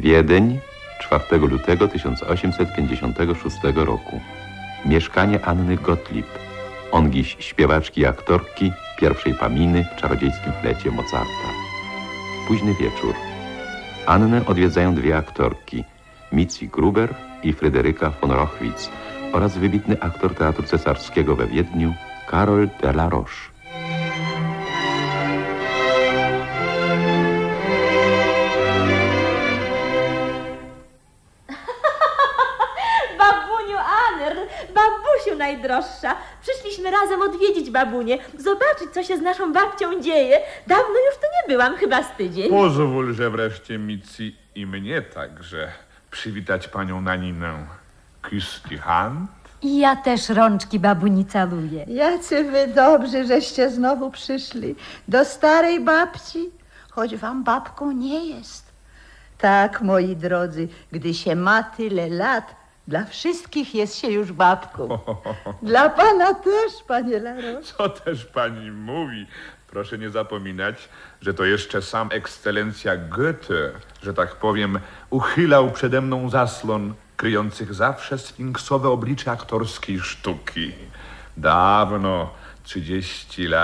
Wiedeń, 4 lutego 1856 roku. Mieszkanie Anny Gottlieb, ongiś śpiewaczki i aktorki pierwszej Paminy w czarodziejskim flecie Mozarta. Późny wieczór. Annę odwiedzają dwie aktorki, Mitzi Gruber i Fryderyka von Rochwitz oraz wybitny aktor Teatru Cesarskiego we Wiedniu, Karol de la Roche. Babusiu najdroższa, przyszliśmy razem odwiedzić babunię, zobaczyć, co się z naszą babcią dzieje. Dawno już tu nie byłam, chyba z tydzień. Pozwól, że wreszcie Mitzi i mnie także przywitać panią Naninę. Küss die Hand. I ja też rączki babuni caluję. Jacy wy dobrzy, żeście znowu przyszli do starej babci, choć wam babką nie jest. Tak, moi drodzy, gdy się ma tyle lat, dla wszystkich jest się już babką. Dla pana też, panie Laroche. Co też pani mówi? Proszę nie zapominać, że to jeszcze sam ekscelencja Goethe, że tak powiem, uchylał przede mną zaslon kryjących zawsze sfinksowe oblicze aktorskiej sztuki. Dawno, 30 lat.